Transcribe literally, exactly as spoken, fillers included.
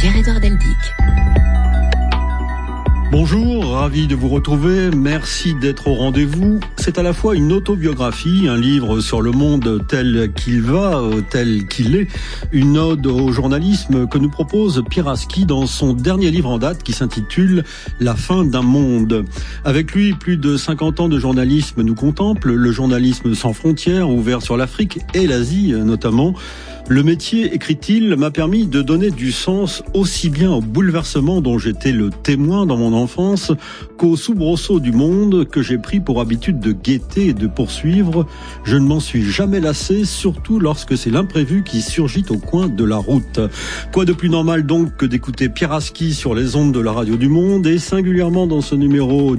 Pierre-Édouard Deldic. Bonjour, ravi de vous retrouver, merci d'être au rendez-vous. C'est à la fois une autobiographie, un livre sur le monde tel qu'il va, tel qu'il est, une ode au journalisme que nous propose Pieraski dans son dernier livre en date qui s'intitule « La fin d'un monde ». Avec lui, plus de cinquante ans de journalisme nous contemple, le journalisme sans frontières, ouvert sur l'Afrique et l'Asie notamment. Le métier, écrit-il, m'a permis de donner du sens aussi bien au bouleversement dont j'étais le témoin dans mon enfance qu'au soubresaut du monde que j'ai pris pour habitude de guetter et de poursuivre. Je ne m'en suis jamais lassé, surtout lorsque c'est l'imprévu qui surgit au coin de la route. Quoi de plus normal donc que d'écouter Pieraski sur les ondes de la radio du Monde et singulièrement dans ce numéro